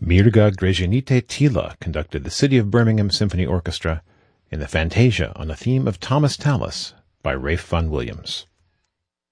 Mirga Grzezianite Tila conducted the City of Birmingham Symphony Orchestra in the Fantasia on the theme of Thomas Tallis by Ralph Vaughan Williams.